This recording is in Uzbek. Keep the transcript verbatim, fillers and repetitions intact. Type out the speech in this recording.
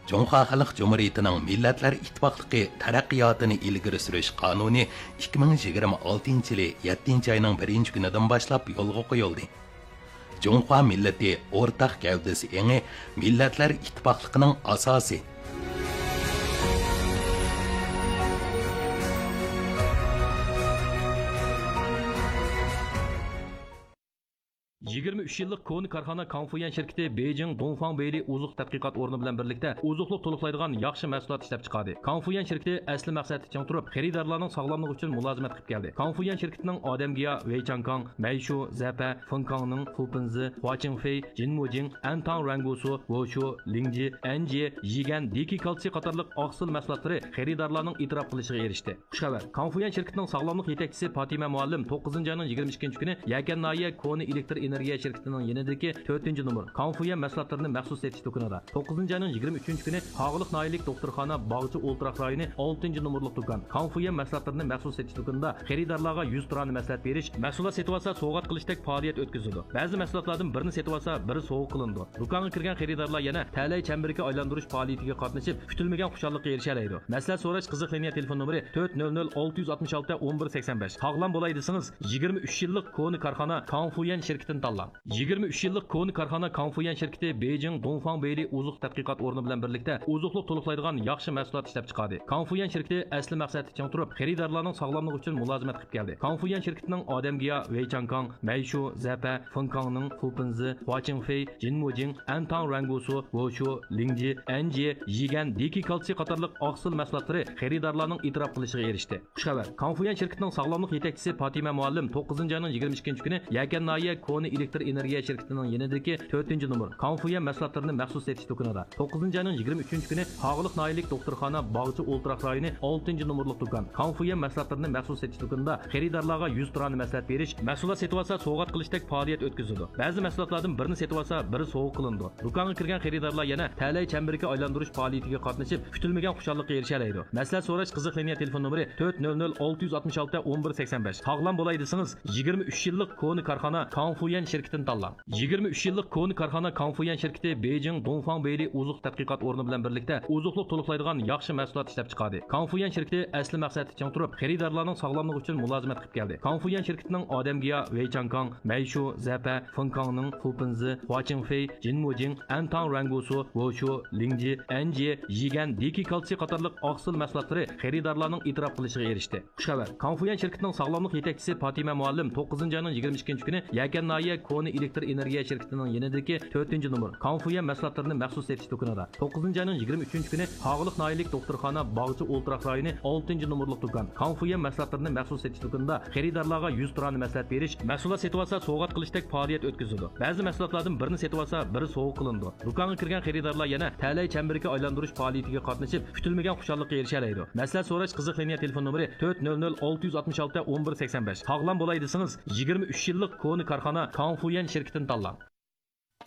Жоңха Халық Cumhuriyetining Millatlar İttifaqlığı taraqqiyotini ilgari surish qonuni ikki ming yigirma oltinchi yili yettinchi oyning birinchi kunidan boshlab yo'lga qo'yildi. Жоңха millati o'rtaq gavdasi eng Millatlar İttifaqlığının asosi. yigirma uch yillik Koni korxona Konfuyan şirketi Beijing Dongfang Beyli uzuq tadqiqot o'rni bilan birlikda uzuqliq to'liqlaydigan yaxshi mahsulot ishlab chiqardi. Konfuyan şirketi asli maqsadi chang turib, xaridorlarning sog'lomligi uchun mulozimat qilib keldi. Konfuyan şirketining Odamgiya, Weichangkang, Meishu, Zapa, Fengkangning Fupinzi, Huaqingfei, Jinmujing, Antang Rangusu, Wushu, Lingji, Anji, Yigan, Diki kalsiy qatorliq oqsil mahsulotlari xaridorlarning e'tirof qilishiga erishdi. Xushxabar. Konfuyan şirketining sog'lomlik yetakchisi Fatima Muallim to'qqizinchi oyning yigirma ikkinchi kuni Yakan Nahiya Koni elektr energiya şirketining yanidagi to'rtinchi nomer Konfuyan mahsulotlarini maxsus setish do'konida to'qqizinchi oyning yigirma uchinchi kuni Qog'liq noyalik doktorxona Bog'chi o'ltiraq rayoni oltinchi nomerlik do'kon Konfuyan mahsulotlarini maxsus setish do'konida xaridorlarga yuz turani maslahat berish, mahsulot setib olsa sovg'at qilishdek faoliyat o'tkazildi. Ba'zi mahsulotlardan birini setib olsa biri sovg'a qilindi. Do'konga kirgan xaridorlar yana talay chambiriga aylantirish faoliyatiga qatnashib, kutilmagan xushorlikqa erishalaydi. Maslahat so'rash qiziq liniya telefon nomeri to'rt nol nol olti yuz oltmish olti o'n bir sakson besh. Sog'lom bo'lay desangiz yigirma uch yillik Koni korxona Konfuyan şirketini tanlang. yigirma uch yillik Koni korxona Konfuyan şirketi Beijing Dongfang Beyli uzuq tadqiqot o'rni bilan birlikda uzuqliq to'liqlaydigan yaxshi mahsulot ishlab chiqardi. Konfuyan şirketi asli maqsadi chang turib, xaridorlarning sog'lomligi uchun mulozimat qilib keldi. Konfuyan şirketining Odamgiya, Weichangkang, Meishu, Zapa, Fengkangning Fupinzi, Huaqingfei, Jinmujing, Antang Rangusu, Wushu, Lingji, Anji, Yigan, Diki kalsiy qatorliq oqsil mahsulotlari xaridorlarning e'tirof qilishiga erishdi. Xushxabar. Konfuyan şirketining sog'lomlik yetakchisi Fatima Muallim to'qqizinchi oyning yigirma ikkinchi kuni Yakan Nahiya Koni elektr energiya şirketining yanidagi to'rtinchi nomer Konfuyan mahsulotlarini maxsus setish do'konida to'qqizinchi oyning yigirma uchinchi kuni Qog'liq noyalik doktorxona Bog'chi o'ltiraq rayoni oltinchi nomerlik do'kon Konfuyan mahsulotlarini maxsus setish do'konida xaridorlarga yuz turani maslahat berish, mahsulot setib olsa sovg'at qilishdek faoliyat o'tkazildi. Ba'zi mahsulotlardan birini setib olsa biri sovg'a qilindi. Do'konga kirgan xaridorlar yana talay chambiriga aylantirish faoliyatiga qatnashib, kutilmagan xushorlikqa erishalaydi. Maslahat so'rash qiziq liniya telefon nomeri to'rt nol nol olti yuz oltmish olti o'n bir sakson besh. Sog'lom bo'lay desangiz yigirma uch yillik Koni korxona Konfuyan şirketini tanlang. yigirma uch yillik Koni korxona Konfuyan şirketi Beijing Dongfang Beyli uzuq tadqiqot o'rni bilan birlikda uzuqliq to'liqlaydigan yaxshi mahsulot ishlab chiqardi. Konfuyan şirketi asli maqsadi chang turib, xaridorlarning sog'lomligi uchun mulozimat qilib keldi. Konfuyan şirketining Odamgiya, Weichangkang, Meishu, Zapa, Fengkangning Fupinzi, Huaqingfei, Jinmujing, Antang Rangusu, Wushu, Lingji, Anji, Yigan, Diki kalsiy qatorliq oqsil mahsulotlari xaridorlarning e'tirof qilishiga erishdi. Xushxabar. Konfuyan şirketining sog'lomlik yetakchisi Fatima Muallim to'qqizinchi oyning yigirma ikkinchi kuni Yakan Nahiya Koni elektr energiya şirketining yanidagi to'rtinchi nomer Konfuyan mahsulotlarini maxsus setish do'konida to'qqizinchi oyning yigirma uchinchi kuni Qog'liq noyalik doktorxona Bog'chi o'ltiraq rayoni oltinchi nomerlik do'kon Konfuyan mahsulotlarini maxsus setish do'konida xaridorlarga yuz turani maslahat berish, mahsulot setib olsa sovg'at qilishdek faoliyat o'tkazildi. Ba'zi mahsulotlardan birini setib olsa biri sovg'a qilindi. Do'konga kirgan xaridorlar yana talay chambiriga aylantirish faoliyatiga qatnashib, kutilmagan xushorlikqa erishalaydi. Maslahat so'rash qiziq liniya telefon nomeri to'rt nol nol olti yuz oltmish olti o'n bir sakson besh. Sog'lom bo'lay desangiz yigirma uch yillik Koni korxona Konfuyan şirketini tanlang.